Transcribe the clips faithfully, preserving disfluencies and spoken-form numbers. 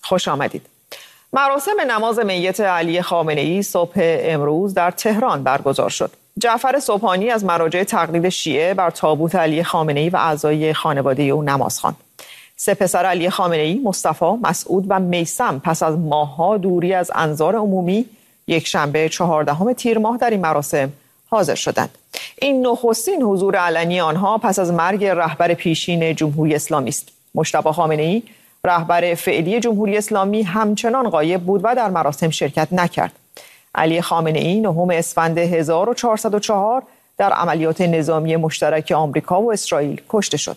خوش آمدید. مراسم نماز میت علی خامنه‌ای صبح امروز در تهران برگزار شد. جعفر سبحانی از مراجع تقلید شیعه بر تابوت علی خامنه‌ای و اعضای خانواده او نماز خواند. سه پسر علی خامنه‌ای، مصطفی، مسعود و میثم پس از ماه‌ها دوری از انظار عمومی یک شنبه چهاردهم تیر ماه در این مراسم حاضر شدند. این نخستین حضور علنی آنها پس از مرگ رهبر پیشین جمهوری اسلامی است. مجتبی خامنه‌ای رهبر فعلی جمهوری اسلامی همچنان غایب بود و در مراسم شرکت نکرد. علی خامنه‌ای نهم اسفند هزار و چهارصد و چهار در عملیات نظامی مشترک آمریکا و اسرائیل کشته شد.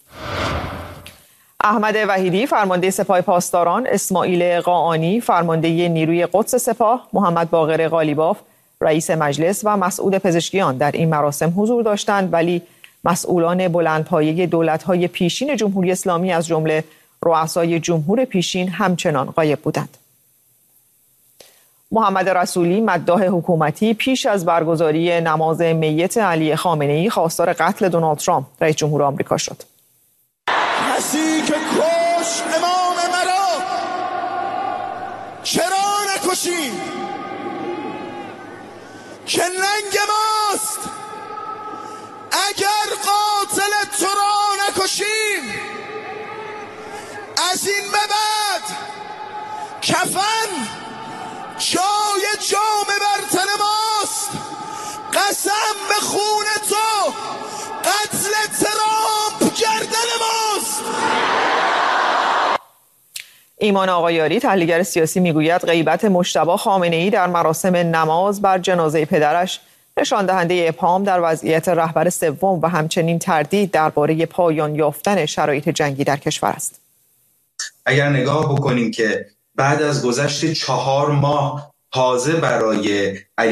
احمد وحیدی فرمانده سپاه پاسداران، اسماعیل قاآنی فرمانده نیروی قدس سپاه، محمد باقر قالیباف رئیس مجلس و مسعود پزشکیان در این مراسم حضور داشتند، ولی مسئولان بلندپایه دولت‌های پیشین جمهوری اسلامی از جمله رؤسای جمهور پیشین همچنان غایب بودند. محمد رسولی مداح حکومتی پیش از برگزاری نماز میت علی خامنه‌ای خواستار قتل دونالد ترامپ رئیس جمهور آمریکا شد. کسی که کش امام مرا چرا نکشی؟ که ننگ ماست اگر قاتل تو را نکشیم. از این به بعد کفن جای جام بر تن ماست. قسم به خون تو قتل ترامپ گردن ماست. ایمان آقایاری تحلیلگر سیاسی میگوید غیبت مجتبی خامنه‌ای در مراسم نماز بر جنازه پدرش نشان دهنده ابهام در وضعیت رهبر سوم و همچنین تردید درباره پایان یافتن شرایط جنگی در کشور است. اگر نگاه بکنیم که بعد از گذشت چهار ماه تازه برای